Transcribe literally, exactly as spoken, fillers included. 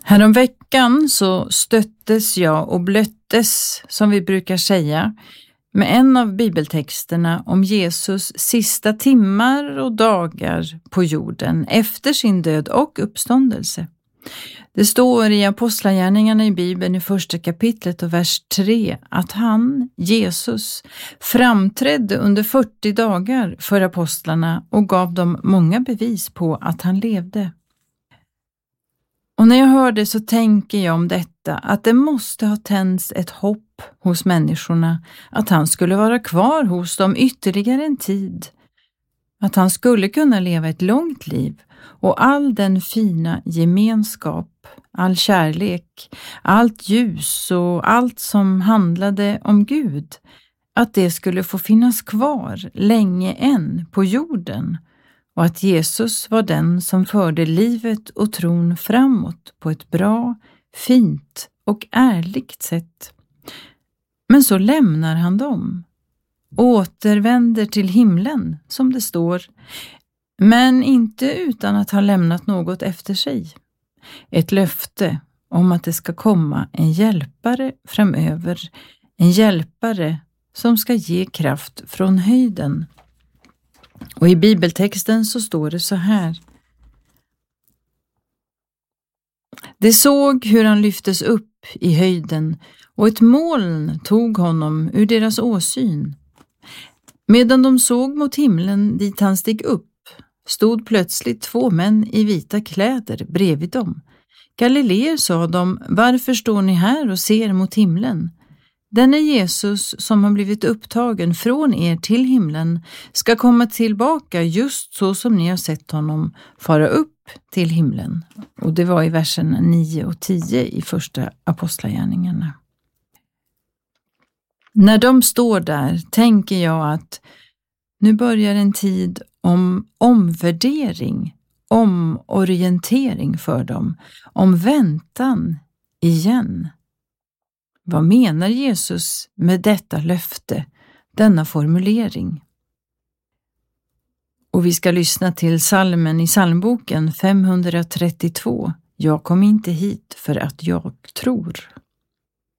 Häromveckan så stöttes jag och blöttes, som vi brukar säga, med en av bibeltexterna om Jesus sista timmar och dagar på jorden efter sin död och uppståndelse. Det står i Apostlagärningarna i Bibeln i första kapitlet och vers tre att han, Jesus, framträdde under fyrtio dagar för apostlarna och gav dem många bevis på att han levde. Och när jag hör det så tänker jag om detta att det måste ha tänts ett hopp hos människorna att han skulle vara kvar hos dem ytterligare en tid. Att han skulle kunna leva ett långt liv och all den fina gemenskap, all kärlek, allt ljus och allt som handlade om Gud, att det skulle få finnas kvar länge än på jorden. Och att Jesus var den som förde livet och tron framåt på ett bra, fint och ärligt sätt. Men så lämnar han dem, återvänder till himlen som det står, men inte utan att ha lämnat något efter sig. Ett löfte om att det ska komma en hjälpare framöver, en hjälpare som ska ge kraft från höjden. Och i bibeltexten så står det så här. De såg hur han lyftes upp i höjden och ett moln tog honom ur deras åsyn. Medan de såg mot himlen dit han steg upp stod plötsligt två män i vita kläder bredvid dem. Galileer, sa de, varför står ni här och ser mot himlen? Denne Jesus som har blivit upptagen från er till himlen ska komma tillbaka just så som ni har sett honom fara upp till himlen. Och det var i versen nio och tio i första Apostlagärningarna. När de står där tänker jag att nu börjar en tid om omvärdering, omorientering för dem, om väntan igen. Vad menar Jesus med detta löfte, denna formulering? Och vi ska lyssna till psalmen i psalmboken femhundratrettiotvå. Jag kom inte hit för att jag tror.